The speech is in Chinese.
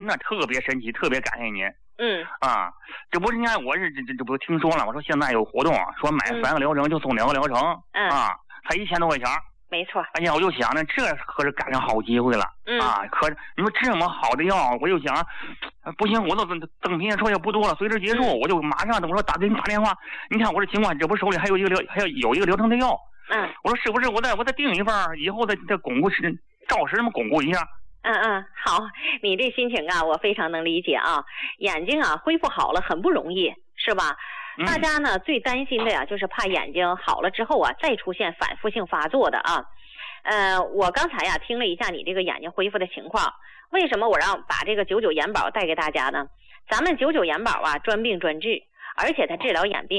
那特别神奇，特别感谢您。这不是人家我是这不听说了？我说现在有活动，说买3个疗程就送2个疗程，才1000多块钱。 没错。 哎呀，我就想呢，这可是赶上好机会了。可你说这么好的药，我就想，不行，我都等明天说也不多了，随时结束，我就马上等我说给你打电话。你看我这情况，这不手里还有一个疗程的药。我说是不是我再订一份，以后再巩固照实这么巩固一下。 好，你这心情啊，我非常能理解啊。眼睛啊恢复好了很不容易，是吧？大家呢最担心的呀，就是怕眼睛好了之后啊，再出现反复性发作的啊。我刚才呀听了一下你这个眼睛恢复的情况，为什么我让把这个99眼宝带给大家呢？咱们99眼宝啊，专病专治，而且它治疗眼病